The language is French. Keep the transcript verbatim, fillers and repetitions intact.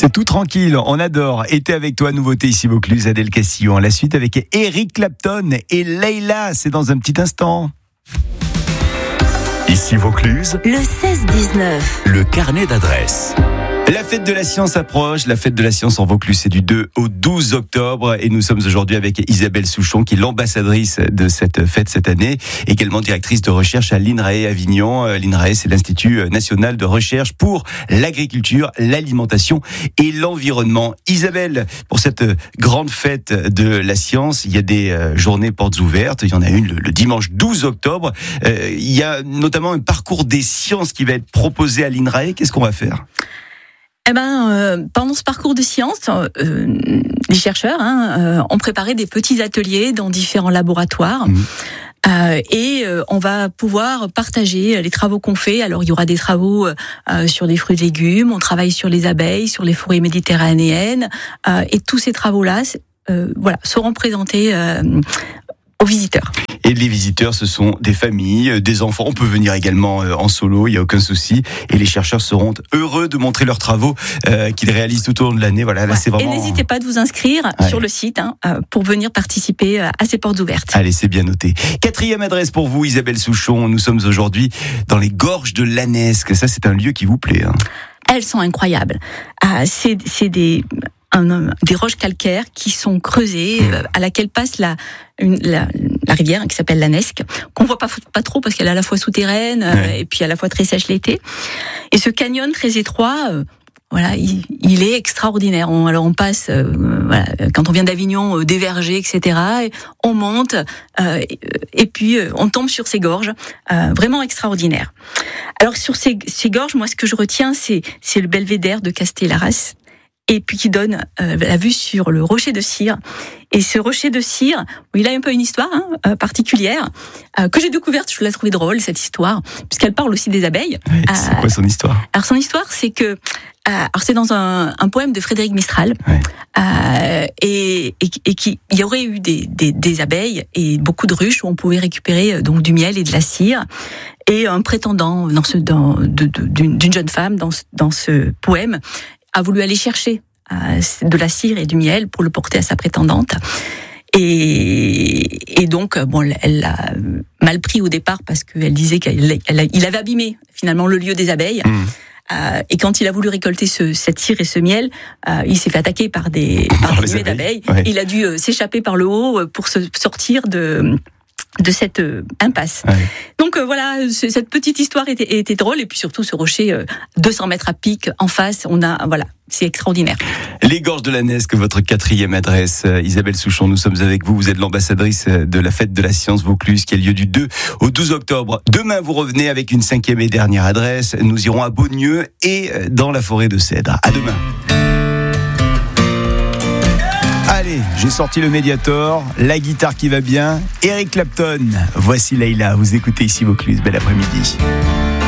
C'est tout tranquille, on adore. Été avec toi, nouveauté ici Vaucluse, Adèle Castillon. La suite avec Eric Clapton et Leïla, c'est dans un petit instant. Ici Vaucluse, le seize dix-neuf. Le carnet d'adresses. La fête de la science approche. La fête de la science en Vaucluse, c'est du deux au douze octobre. Et nous sommes aujourd'hui avec Isabelle Souchon, qui est l'ambassadrice de cette fête cette année. Également directrice de recherche à l'INRAE Avignon. L'INRAE, c'est l'Institut national de recherche pour l'agriculture, l'alimentation et l'environnement. Isabelle, pour cette grande fête de la science, il y a des journées portes ouvertes. Il y en a une le dimanche douze octobre. Il y a notamment un parcours des sciences qui va être proposé à l'INRAE. Qu'est-ce qu'on va faire ? Eh ben, euh, pendant ce parcours de sciences, euh, les chercheurs hein, euh, ont préparé des petits ateliers dans différents laboratoires. Mmh. Euh, et euh, on va pouvoir partager les travaux qu'on fait. Alors, il y aura des travaux euh, sur des fruits et légumes. On travaille sur les abeilles, sur les forêts méditerranéennes. Euh, et tous ces travaux-là, euh, voilà, seront présentés euh, aux visiteurs. Et les visiteurs, ce sont des familles, des enfants. On peut venir également en solo, il n'y a aucun souci. Et les chercheurs seront heureux de montrer leurs travaux euh, qu'ils réalisent tout au long de l'année. Voilà, là, ouais. C'est vraiment... Et n'hésitez pas de vous inscrire ouais. sur le site hein, pour venir participer à ces portes ouvertes. Allez, c'est bien noté. Quatrième adresse pour vous, Isabelle Souchon. Nous sommes aujourd'hui dans les gorges de l'Anesque. Ça, c'est un lieu qui vous plaît. Hein. Elles sont incroyables. Ah, c'est, c'est des... Un, des roches calcaires qui sont creusées, euh, à laquelle passe la, une, la, la rivière qui s'appelle l'Anesque, qu'on voit pas, pas trop parce qu'elle est à la fois souterraine euh, ouais. et puis à la fois très sèche l'été. Et ce canyon très étroit, euh, voilà, il, il est extraordinaire. On, alors on passe, euh, voilà, quand on vient d'Avignon, euh, des vergers, et cetera. Et on monte euh, et, et puis euh, on tombe sur ces gorges, euh, vraiment extraordinaires. Alors sur ces, ces gorges, moi ce que je retiens, c'est, c'est le belvédère de Castellarès. Et puis qui donne euh, la vue sur le rocher de cire. Et ce rocher de cire, il a un peu une histoire hein, euh, particulière, euh, que j'ai découverte, je l'ai trouvée drôle, cette histoire, puisqu'elle parle aussi des abeilles. Ouais, c'est euh, quoi son histoire ? Alors son histoire, c'est que, euh, alors c'est dans un, un poème de Frédéric Mistral, ouais. euh, et, et, et qu'il y aurait eu des, des, des abeilles et beaucoup de ruches où on pouvait récupérer donc du miel et de la cire. Et un prétendant dans ce, dans, de, de, d'une, d'une jeune femme dans ce, dans ce poème a voulu aller chercher euh, de la cire et du miel pour le porter à sa prétendante. Et, et donc, bon, elle l'a mal pris au départ parce qu'elle disait qu'il avait abîmé finalement le lieu des abeilles. Mmh. Euh, et quand il a voulu récolter ce, cette cire et ce miel, euh, il s'est fait attaquer par des, par des nuées d'abeilles. Ouais. Il a dû euh, s'échapper par le haut pour se sortir de... de cette euh, impasse. Ouais. Donc euh, voilà, c- cette petite histoire était, était drôle et puis surtout ce rocher euh, deux cents mètres à pic en face, on a voilà, c'est extraordinaire. Les gorges de l'Anesque, votre quatrième adresse. Euh, Isabelle Souchon, nous sommes avec vous. Vous êtes l'ambassadrice de la fête de la science Vaucluse qui a lieu du deux au douze octobre. Demain, vous revenez avec une cinquième et dernière adresse. Nous irons à Beaunieu et dans la forêt de Cèdre. À demain. Allez, j'ai sorti le Mediator, la guitare qui va bien, Eric Clapton. Voici Leïla, vous écoutez ici Vaucluse, bel après-midi.